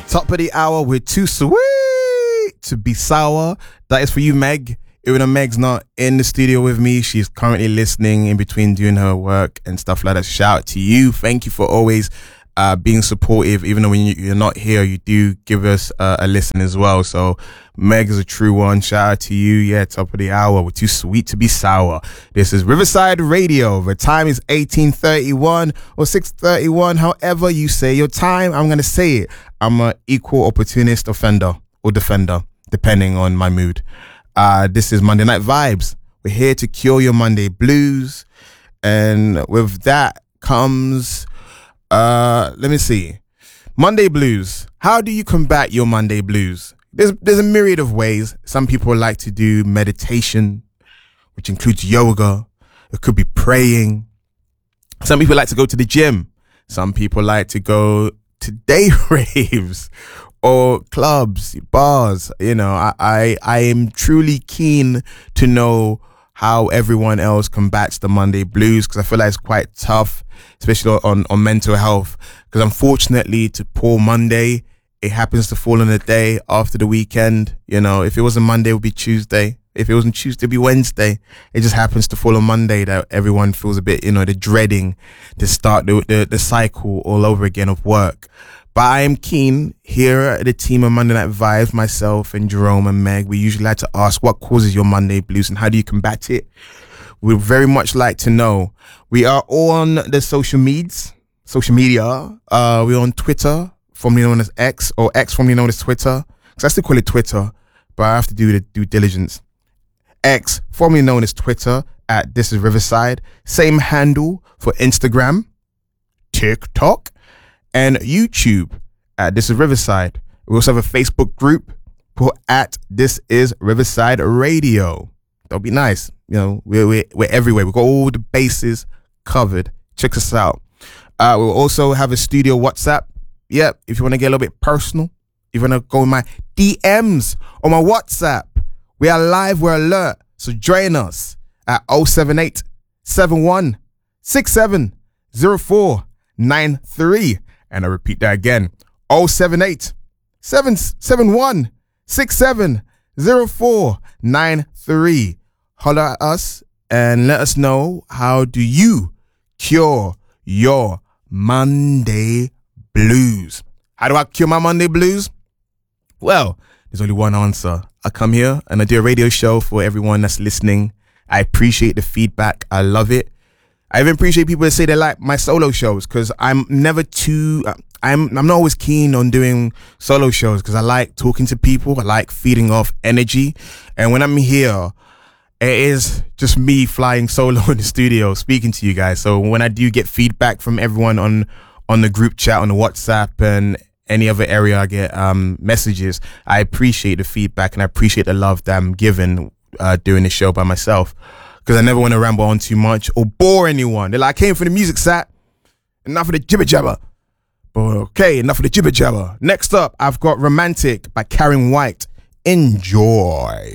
Top of the hour with Too Sweet to Be Sour. That is for you, Meg. Even though Meg's not in the studio with me, she's currently listening in between doing her work and stuff like that. Shout out to you. Thank you for always being supportive. Even though when you're not here, you do give us a listen as well. So Meg is a true one. Shout out to you. Yeah, top of the hour with Too Sweet to Be Sour. This is Riverside Radio. The time is 18:31 or 6:31. However you say your time, I'm going to say it. I'm an equal opportunist offender or defender, depending on my mood. This is Monday Night Vibes. We're here to cure your Monday blues. And with that comes, let me see. Monday blues. How do you combat your Monday blues? There's a myriad of ways. Some people like to do meditation, which includes yoga. It could be praying. Some people like to go to the gym. Some people like to go to day raves or clubs, bars. You know, I am truly keen to know how everyone else combats the Monday blues, because I feel like it's quite tough, especially on mental health. Because unfortunately, to poor Monday, it happens to fall on the day after the weekend. You know, if it wasn't Monday, it would be Tuesday. If it wasn't Tuesday, it'd be Wednesday. It just happens to fall on Monday that everyone feels a bit, you know, the dreading to start the cycle all over again of work. But I am keen here at the team of Monday Night Vibes, myself and Jerome and Meg. We usually like to ask what causes your Monday blues and how do you combat it? We'd very much like to know. We are on the social media. We're on Twitter, formerly known as X, or X formerly known as Twitter. Because I still call it Twitter, but I have to do the due diligence. X, formerly known as Twitter, at This Is Riverside. Same handle for Instagram, TikTok, and YouTube at This Is Riverside. We also have a Facebook group at This Is Riverside Radio. That'll be nice. You know, we're everywhere. We've got all the bases covered. Check us out. We'll also have a studio WhatsApp. Yep, if you want to get a little bit personal, if you want to go in my DMs or my WhatsApp, we are live, we're alert. So join us at 078 71 67 0493. And I repeat that again, 078 771 67 0493. Holler at us and let us know, how do you cure your Monday blues? How do I cure my Monday blues? Well, there's only one answer. I come here and I do a radio show for everyone that's listening. I appreciate the feedback. I love it. I even appreciate people that say they like my solo shows, because I'm not always keen on doing solo shows, because I like talking to people. I like feeding off energy. And when I'm here, it is just me flying solo in the studio speaking to you guys. So when I do get feedback from everyone on the group chat, on the WhatsApp and any other area I get messages, I appreciate the feedback and I appreciate the love that I'm given doing the show by myself, because I never want to ramble on too much or bore anyone. They're like, I came for the music, Sat. Enough of the jibber jabber. But okay, enough of the jibber jabber. Next up, I've got Romantic by Karen White. Enjoy.